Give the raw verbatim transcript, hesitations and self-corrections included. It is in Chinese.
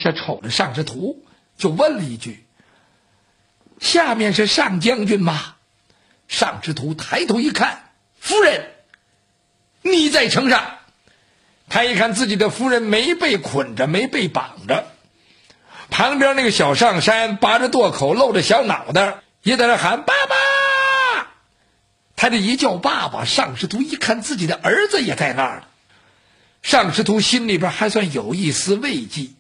他瞅着上师徒，就问了一句：“下面是上将军吗？”上师徒抬头一看，夫人，你在城上。他一看自己的夫人没被捆着，没被绑着，旁边那个小上山拔着垛口，露着小脑袋，也在那喊爸爸。他这一叫爸爸，上师徒一看自己的儿子也在那儿了，上师徒心里边还算有一丝慰藉，